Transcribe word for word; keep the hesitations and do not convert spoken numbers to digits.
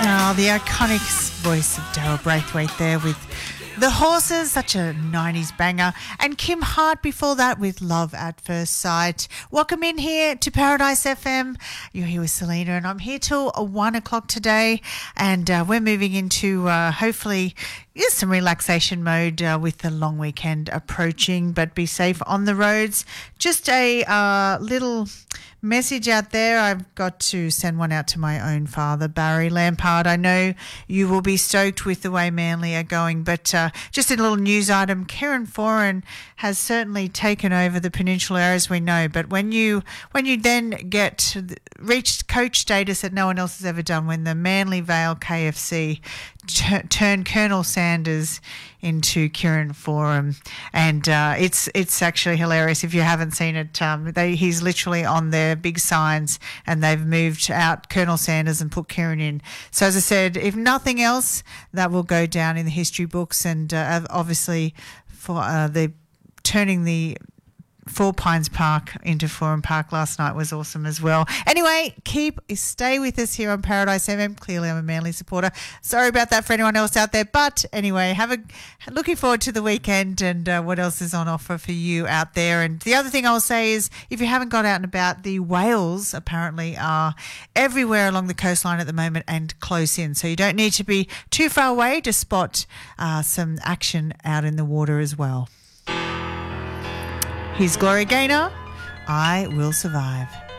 Oh, the iconic voice of Daryl Braithwaite there with The Horses, such a nineties banger. And Kim Hart before that with Love at First Sight. Welcome in here to Paradise F M. You're here with Selena and I'm here till one o'clock today. And uh, we're moving into uh, hopefully yes, some relaxation mode uh, with the long weekend approaching. But be safe on the roads. Just a uh, little message out there. I've got to send one out to my own father, Barry Lampard. I know you will be stoked with the way Manly are going, but uh, just a little news item. Kieran Foran has certainly taken over the Peninsula as we know, but when you when you then get reached coach status that no one else has ever done, when the Manly Vale K F C t- turned Colonel Sanders into Kieran Foran, and uh, it's it's actually hilarious if you haven't seen it. Um, they, he's literally on their big signs, and they've moved out Colonel Sanders and put Kieran in. So as I said, if nothing else, that will go down in the history books, and uh, obviously for uh, the turning the Four Pines Park into Forum Park last night was awesome as well. Anyway, keep stay with us here on Paradise F M. Clearly, I'm a Manly supporter. Sorry about that for anyone else out there. But anyway, have a looking forward to the weekend and uh, what else is on offer for you out there. And the other thing I'll say is, if you haven't got out and about, the whales apparently are everywhere along the coastline at the moment and close in. So you don't need to be too far away to spot uh, some action out in the water as well. Here's Gloria Gaynor, I Will Survive.